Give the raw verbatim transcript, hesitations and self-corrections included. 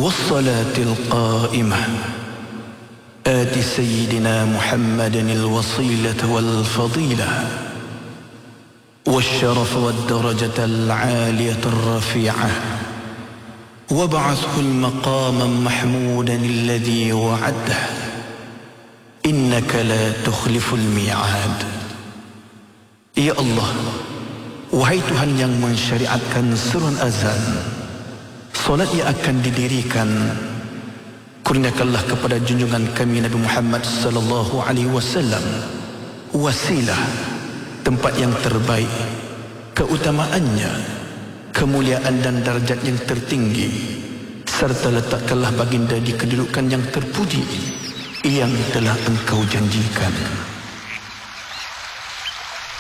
والصلاة القائمة آت سيدنا محمد الوصيلة والفضيلة والشرف والدرجة العالية الرفيعة وابعثه المقام محمودا الذي وعده إنك لا تخلف الميعاد. Ya Allah, wahai Tuhan yang mensyariatkan seruan azan, solat yang akan didirikan, kurniakanlah kepada junjungan kami Nabi Muhammad sallallahu alaihi wasallam wasilah, tempat yang terbaik, keutamaannya, kemuliaan dan darjat yang tertinggi, serta letakkanlah baginda di kedudukan yang terpuji yang telah Engkau janjikan.